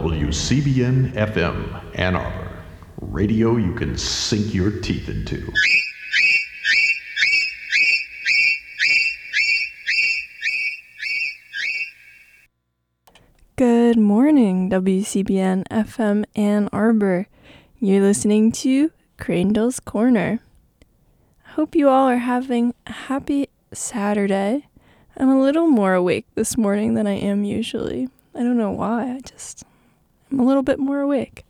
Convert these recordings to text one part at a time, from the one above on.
WCBN FM, Ann Arbor. Radio you can sink your teeth into. Good morning, WCBN FM Ann Arbor. You're listening to Crandall's Corner. I hope you all are having a happy Saturday. I'm a little more awake this morning than I am usually. I don't know why, I'm a little bit more awake.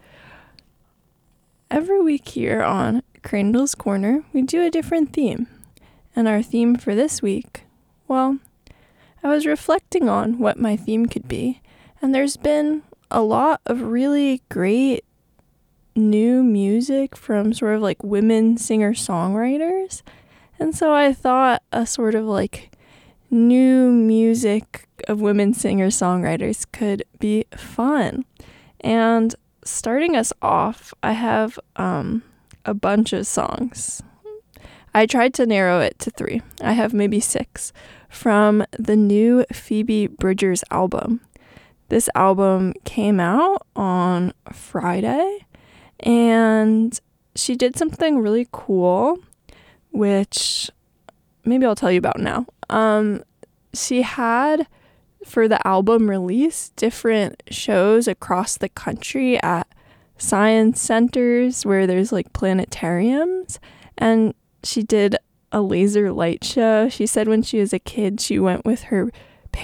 Every week here on Crandall's Corner, we do a different theme. And our theme for this week, well, I was reflecting on what my theme could be. And there's been a lot of really great new music from sort of like women singer-songwriters. And so I thought a sort of like new music of women singer-songwriters could be fun. And starting us off, I have a bunch of songs. I tried to narrow it to 3. I have maybe 6 from the new Phoebe Bridgers album. This album came out on Friday, and she did something really cool, which maybe I'll tell you about now. She had, for the album release, different shows across the country at science centers where there's like planetariums, and she did a laser light show. She said when she was a kid, she went with her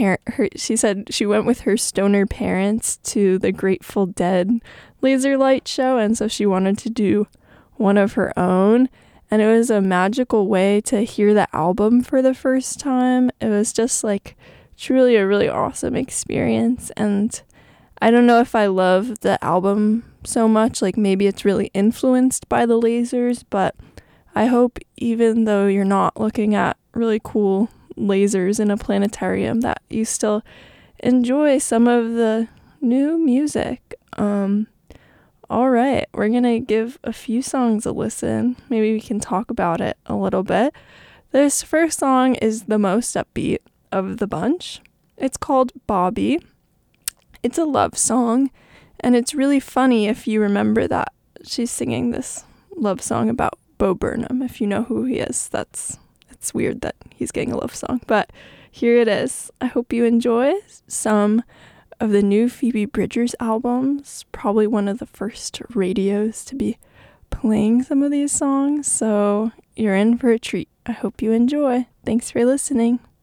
stoner parents to the Grateful Dead laser light show, and so she wanted to do one of her own, and it was a magical way to hear the album for the first time. It was just like truly a really awesome experience, and I don't know if I love the album so much, like maybe it's really influenced by the lasers, but I hope even though you're not looking at really cool lasers in a planetarium that you still enjoy some of the new music. All right, we're gonna give a few songs a listen. Maybe we can talk about it a little bit. This first song is the most upbeat of the bunch. It's called Bobby. It's a love song, and it's really funny if you remember that she's singing this love song about Bo Burnham. If you know who he is, it's weird that he's getting a love song, but here it is. I hope you enjoy some of the new Phoebe Bridgers albums. Probably one of the first radios to be playing some of these songs, so you're in for a treat. I hope you enjoy. Thanks for listening.